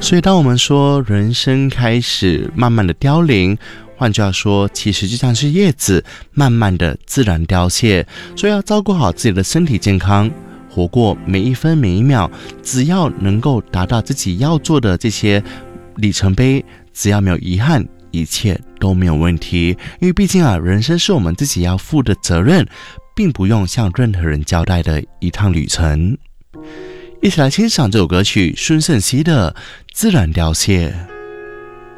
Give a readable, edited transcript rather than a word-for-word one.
所以当我们说人生开始慢慢的凋零，换句话说，其实就像是叶子慢慢的自然凋谢，所以要照顾好自己的身体健康，活过每一分每一秒，只要能够达到自己要做的这些里程碑，只要没有遗憾，一切都没有问题。因为毕竟人生是我们自己要负的责任，并不用向任何人交代的一趟旅程。一起来欣赏这首歌曲孙盛希的《自然凋谢》。